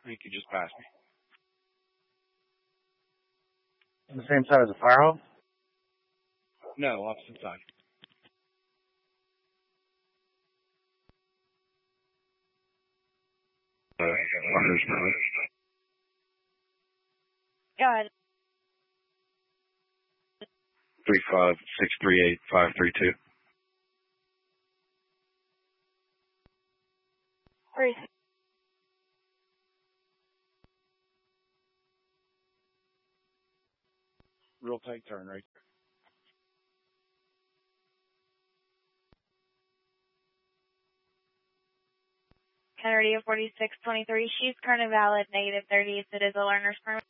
You could just pass me. On the same side as the fire hall? No, opposite side. Go ahead. 35638-532. Real tight turn right there. Kennedy of 4623. She's current and valid, -30 if it is a learner's permit.